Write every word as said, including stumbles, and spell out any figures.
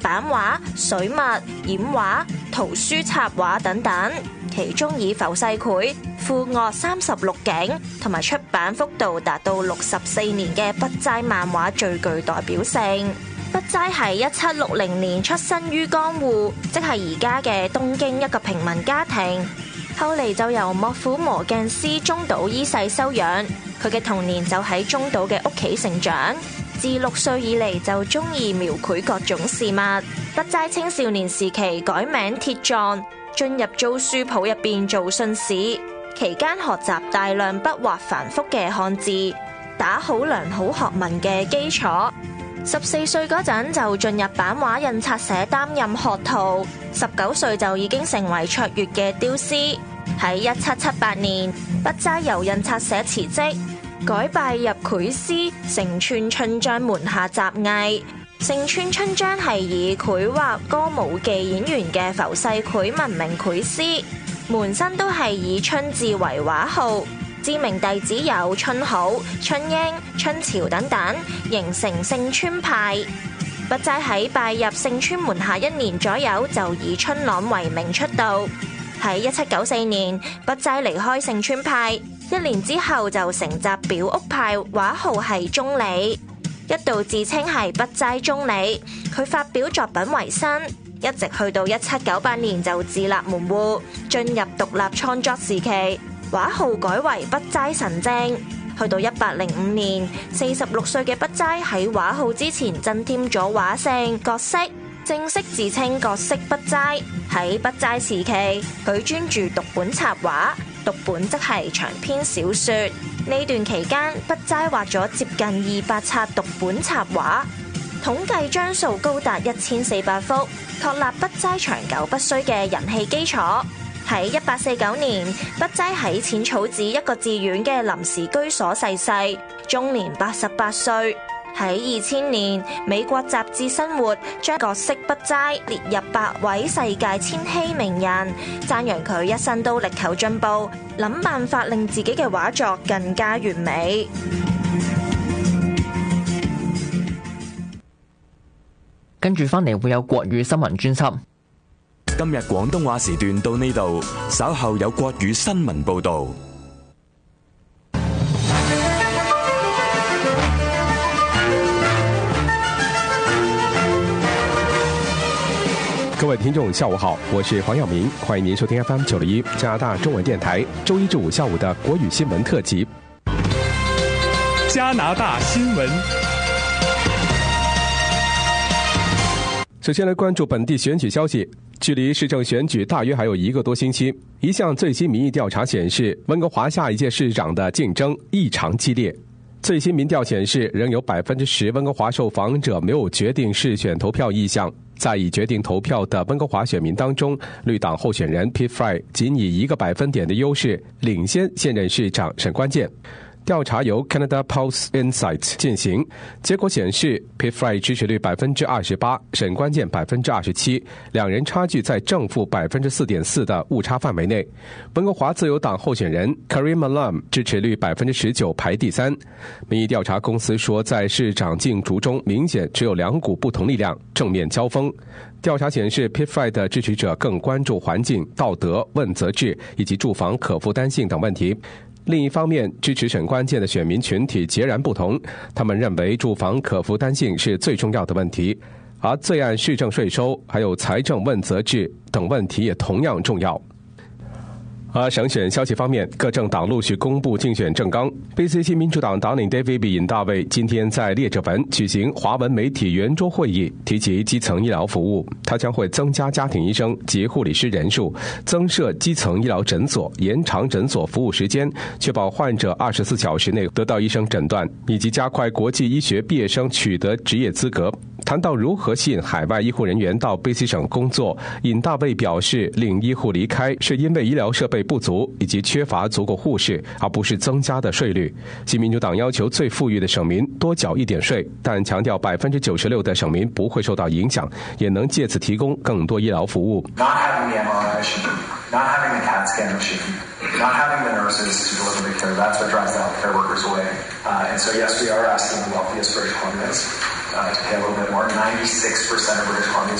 版畫、水墨、染畫、圖書插畫等等。其中以浮世繪、賦樂三十六景同埋出版幅度達到六十四年嘅北齋漫畫最具代表性。北齋喺一七六零年出生於江戶，即係而家嘅東京一個平民家庭。後嚟就由幕府磨鏡師中島伊勢收養，佢嘅童年就喺中島嘅屋企成長。自六歲以嚟就中意描繪各種事物。北齋青少年時期改名鐵藏，進入租書鋪入邊做信使，期間學習大量筆畫繁複嘅漢字，打好良好學問嘅基礎。十四歲嗰陣就進入版畫印刷社擔任學徒，十九歲就已經成為卓越嘅雕師。喺一七七八年，北齋由印刷社辭職，改拜入繪師成川春章門下習藝。成川春章係以繪畫歌舞伎演員嘅浮世繪聞名繪師，門生都係以春字為畫號。知名弟子有春好、春英、春潮等等，形成盛川派。北齋喺拜入盛川門下一年左右，就以春朗為名出道。喺一七九四年，北齋離開盛川派，一年之後就承襲表屋派，畫號係中里，一度自稱係北齋中里。佢發表作品為生，一直去到一七九八年就自立門戶，進入獨立創作時期。畫號改為北齋神正，去到一八零五年，四十六歲嘅北齋喺畫號之前增添咗畫姓葛飾，正式自稱葛飾北齋。喺北齋時期，佢專注讀本插畫，讀本則係長篇小說。呢段期間，北齋畫咗接近二百冊讀本插畫，統計張數高達一千四百幅，確立北齋長久不衰嘅人氣基礎。喺一八四九年，北齋喺淺草寺一個寺院嘅臨時居所逝世，終年八十八歲。喺二千年，美國雜誌《生活》將葛飾北齋列入百位世界千禧名人，讚揚佢一生都力求進步，諗辦法令自己嘅畫作更加完美。 跟住翻嚟會有國語新聞專輯。 今日廣東話時段到呢度，稍後有國語新聞報道。 各位聽眾下午好，我是黃耀明，歡迎您收聽 F M 九十一加拿大中文電台周一至五下午的國語新聞特輯。 加拿大新聞。 首先來關注本地選舉消息。距離市政選舉大約還有一個多星期，一項最新民意調查顯示，溫哥華下一屆市長的競爭異常激烈。最新民調顯示，仍有百分之十溫哥華受訪者沒有決定是選投票意向。在已決定投票的溫哥華選民當中，綠黨候選人 Pete Fry 僅以一個百分點的優勢領先現任市長沈關鍵。調查由 Canada Pulse Insights 進行，結果顯示 Pete Fry 支持率百分之二十八，沈關鍵百分之二十七，兩人差距在正負百分之四點四的誤差範圍內。溫哥華自由黨候選人 Carrie Malone 支持率百分之十九，排第三。民意調查公司說，在市長競逐中，明顯只有兩股不同力量正面交鋒。調查顯示 Pete Fry 的支持者更關注環境、道德、問責制以及住房可負擔性等問題。另一方面，支持沈關鍵的選民群體截然不同，他們認為住房可負擔性是最重要的問題，而罪案市政稅收還有財政問責制等問題也同樣重要。而省選消息方面，各政黨陸續公布競選政綱。B C 新民主黨黨領 David 尹大衛今天在列治文舉行華文媒體圓桌會議，提及基層醫療服務，他將會增加家庭醫生及護理師人數，增設基層醫療診所，延長診所服務時間，確保患者二十四小時內得到醫生診斷，以及加快國際醫學畢業生取得職業資格。談到如何吸引海外醫護人員到 B C 省工作，尹大衛表示，令醫護離開是因為醫療設備不足以及缺乏足夠護士，而不是增加的稅率。新民主黨要求最富裕的省民多繳一點稅，但強調百分之九十六的省民不會受到影響，也能借此提供更多醫療服務。 Not having the M R I machine, not having the CAT scan machine, not having the nurses to deliver the care, that's what drives the healthcare workers away. Uh, and so yes, we are asking the wealthiest British Columbians uh, to pay a little bit more. ninety-six percent of British Columbians